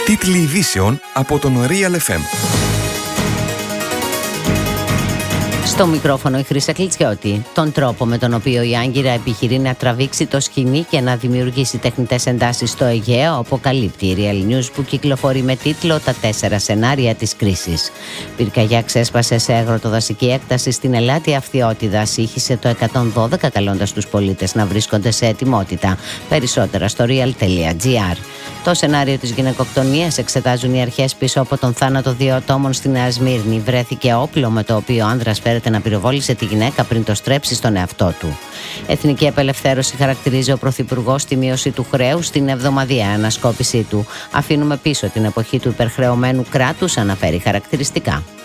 Τίτλοι ειδήσεων από τον Real FM. Στο μικρόφωνο η Χρύσα Κλιτσιώτη. Τον τρόπο με τον οποίο η Άγκυρα επιχειρεί να τραβήξει το σκηνή και να δημιουργήσει τεχνητές εντάσεις στο Αιγαίο αποκαλύπτει η Real News, που κυκλοφορεί με τίτλο «Τα 4 σενάρια της κρίσης». Πυρκαγιά ξέσπασε σε αγροτοδασική έκταση στην Ελάτια Φθιώτιδα. Ήχησε το 112, καλώντας τους πολίτες να βρίσκονται σε ετοιμότητα. Περισσότερα στο real.gr. Το σενάριο της γυναικοκτονίας εξετάζουν οι αρχές πίσω από τον θάνατο 2 ατόμων στη Νέα Σμύρνη. Βρέθηκε όπλο με το οποίο ο άνδρας φέρεται να πυροβόλησε τη γυναίκα πριν το στρέψει στον εαυτό του. Εθνική απελευθέρωση χαρακτηρίζει ο Πρωθυπουργός τη μείωση του χρέους στην εβδομαδιαία ανασκόπησή του. Αφήνουμε πίσω την εποχή του υπερχρεωμένου κράτους, αναφέρει χαρακτηριστικά.